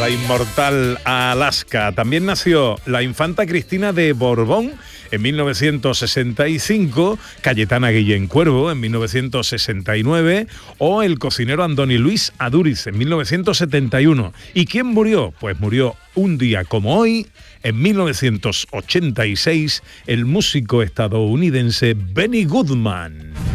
la inmortal Alaska. También nació la infanta Cristina de Borbón en 1965, Cayetana Guillén Cuervo en 1969 o el cocinero Andoni Luis Aduriz en 1971. ¿Y quién murió? Pues murió un día como hoy, en 1986, el músico estadounidense Benny Goodman.